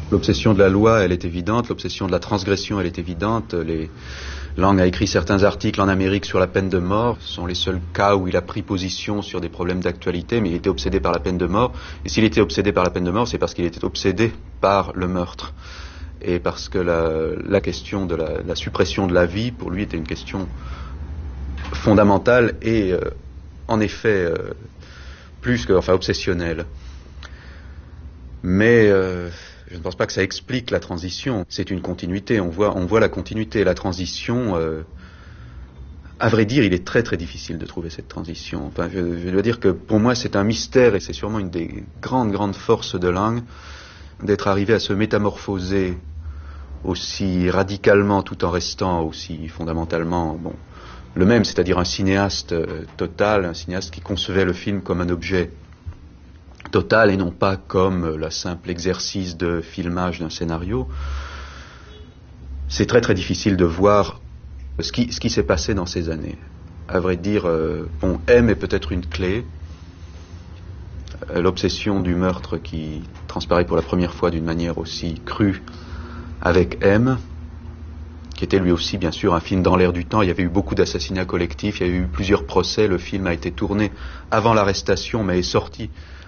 L'obsession de la loi, elle est évidente. L'obsession de la transgression, elle est évidente. Lang a écrit certains articles en Amérique sur la peine de mort. Ce sont les seuls cas où il a pris position sur des problèmes d'actualité, mais il était obsédé par la peine de mort. Et s'il était obsédé par la peine de mort, c'est parce qu'il était obsédé par le meurtre. Et parce que la question de la suppression de la vie, pour lui, était une question fondamentale et, en effet, obsessionnelle. Mais je ne pense pas que ça explique la transition. C'est une continuité. On voit la continuité. La transition, à vrai dire, il est très très difficile de trouver cette transition. Enfin, je dois dire que pour moi, c'est un mystère et c'est sûrement une des grandes forces de Lang d'être arrivé à se métamorphoser aussi radicalement tout en restant aussi fondamentalement le même, c'est-à-dire un cinéaste total, un cinéaste qui concevait le film comme un objet total et non pas comme le simple exercice de filmage d'un scénario. C'est très très difficile de voir ce qui s'est passé dans ces années. À vrai dire, M est peut-être une clé. L'obsession du meurtre qui transparaît pour la première fois d'une manière aussi crue avec M, qui était lui aussi bien sûr un film dans l'air du temps. Il y avait eu beaucoup d'assassinats collectifs, il y a eu plusieurs procès, le film a été tourné avant l'arrestation mais est sorti